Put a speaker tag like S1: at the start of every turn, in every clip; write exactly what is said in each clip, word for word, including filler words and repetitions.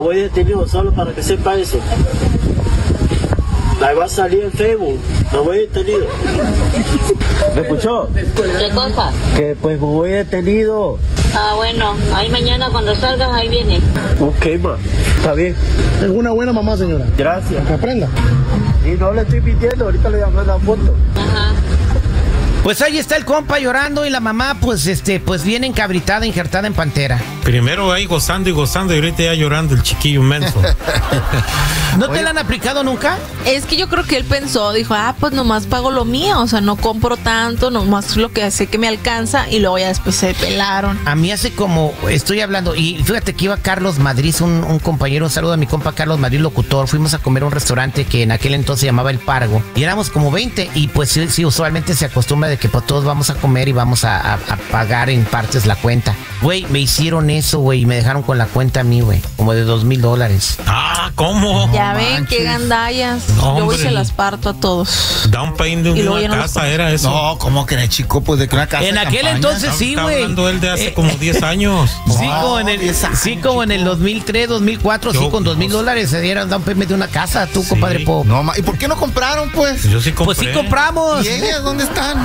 S1: Voy detenido solo para que sepa eso. Ahí va a salir en Facebook. Me voy detenido. ¿Me escuchó?
S2: ¿Qué cosa?
S1: Que pues me voy detenido.
S2: Ah, bueno, ahí mañana cuando salgas, ahí viene.
S1: Ok, ma. Está bien.
S3: Es una buena mamá, señora.
S1: Gracias.
S3: Que aprenda.
S1: Y no le estoy mintiendo, ahorita le voy a mandar la foto.
S2: Ajá.
S4: Pues ahí está el compa llorando y la mamá, pues, este, pues bien encabritada, injertada en pantera.
S5: Primero ahí gozando y gozando y ahorita ya llorando el chiquillo menso.
S4: ¿No te la han aplicado nunca?
S6: Es que yo creo que él pensó, dijo, ah, pues nomás pago lo mío, o sea, no compro tanto, nomás lo que sé que me alcanza, y luego ya después se pelaron.
S4: A mí hace como, estoy hablando, y fíjate que iba Carlos Madrid, un, un compañero, un saludo a mi compa Carlos Madrid, locutor, fuimos a comer a un restaurante que en aquel entonces se llamaba El Pargo, y éramos como veinte, y pues sí, sí usualmente se acostumbra de que pues, todos vamos a comer y vamos a, a, a pagar en partes la cuenta. Güey, me hicieron eso, güey, y me dejaron con la cuenta a mí, güey, como de dos mil dólares.
S5: Ah, ¿cómo?
S6: Ya ven, qué gandallas.
S5: No,
S6: yo voy y
S5: hombre.
S6: se las parto a todos.
S5: Down payment
S6: Y
S5: de
S6: luego
S5: una
S6: ya no los
S5: casa
S6: pago.
S5: era eso.
S7: No, ¿cómo que chico? Pues de que una casa
S4: En
S7: de
S4: aquel
S7: campaña.
S4: entonces sí,
S5: Está
S4: güey.
S5: hablando él de hace
S4: Eh,
S5: como diez años.
S4: Sí,
S7: No,
S4: como en el,
S7: diez años,
S4: sí, como en el dos mil tres, dos mil cuatro, sí,
S5: Yo,
S4: con dos mil
S5: no sé.
S4: dólares se dieron down payment de una casa, tú,
S5: Sí.
S4: compadre Pop.
S7: No, ma- ¿y por qué no compraron, pues?
S5: Yo sí compré.
S4: Pues sí compramos.
S7: ¿Y ellas dónde están?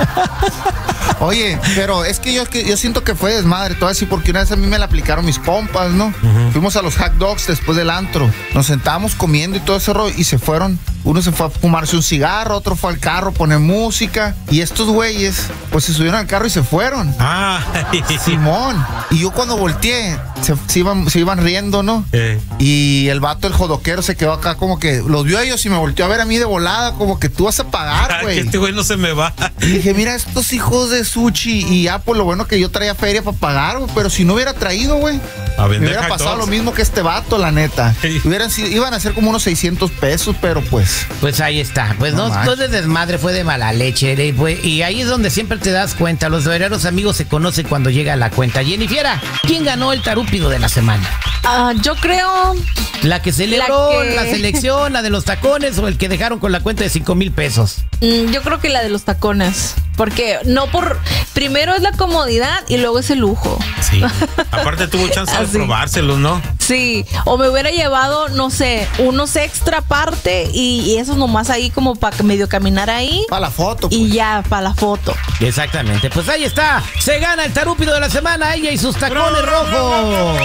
S7: Oye, pero es que yo, es que yo siento que fue desmadre, todo así, porque una vez a mí me la aplicaron mis compas, ¿no?
S5: Ujú.
S7: Fuimos a los hot dogs después del antro. Nos sentábamos comiendo y todo ese rollo y se fueron. Uno se fue a fumarse un cigarro, otro fue al carro a poner música. Y estos güeyes, pues se subieron al carro y se fueron.
S5: Ah,
S7: Simón. Y yo cuando volteé, se, se iban, se iban riendo, ¿no?
S5: eh,
S7: Y el vato, el jodoquero, se quedó acá como que los vio a ellos y me volteó a ver a mí de volada, como que tú vas a pagar,
S5: ah, que
S7: güey.
S5: este güey no se me va.
S7: Y dije, mira, estos hijos de sushi. Y ya, pues lo bueno que yo traía feria para pagar, güey. Pero si no hubiera traído, güey,
S5: A
S7: me
S5: vender
S7: hubiera
S5: hot
S7: pasado
S5: dogs.
S7: lo mismo que este vato, la neta.
S5: Sí.
S7: Hubieran sido, iban a ser como unos seiscientos pesos, pero pues.
S4: Pues ahí está, pues
S7: No
S4: no,
S7: manches.
S4: no es de desmadre, fue de mala leche, eh, pues, y ahí es donde siempre te das cuenta, los verdaderos amigos se conocen cuando llega la cuenta. Jennifer, ¿quién ganó el tarúpido de la semana?
S6: Ah, yo creo,
S4: ¿La que celebró
S6: La
S4: la,
S6: que-
S4: selección, la de los tacones o el que dejaron con la cuenta de cinco mil pesos?
S6: mm, yo creo que la de los tacones, porque no por, primero es la comodidad y luego es el lujo.
S5: Sí. Aparte tuvo chance de
S6: Así.
S5: probárselos, ¿no?
S6: Sí, o me hubiera llevado, no sé, unos extra aparte y, y esos nomás ahí como para medio caminar ahí
S7: Para la foto, pues.
S6: y ya, para la foto.
S4: Exactamente, pues ahí está, se gana el tarúpido de la semana, ella y sus tacones rojos.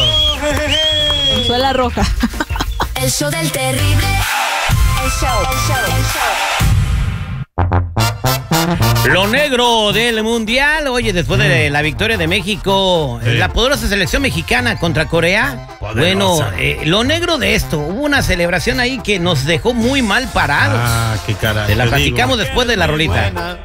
S6: Suela roja.
S8: El show del terrible. El show, el show, el show.
S4: Lo negro del mundial, oye, después de la victoria de México,
S5: Sí.
S4: la poderosa selección mexicana contra Corea.
S5: Poderosa.
S4: Bueno, eh, lo negro de esto, hubo una celebración ahí que nos dejó muy mal parados.
S5: Ah, qué cara.
S4: Te la platicamos después de la rolita.